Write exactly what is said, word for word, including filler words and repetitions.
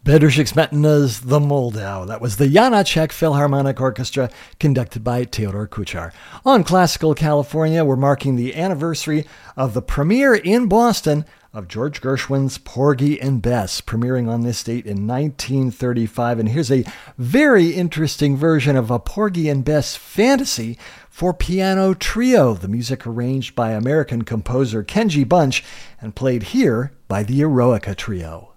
Bedřich Smetana's The Moldau. That was the Janacek Philharmonic Orchestra, conducted by Theodor Kuchar. On Classical California, we're marking the anniversary of the premiere in Boston of George Gershwin's Porgy and Bess, premiering on this date in nineteen thirty-five. And here's a very interesting version of a Porgy and Bess fantasy for piano trio, the music arranged by American composer Kenji Bunch and played here by the Eroica Trio.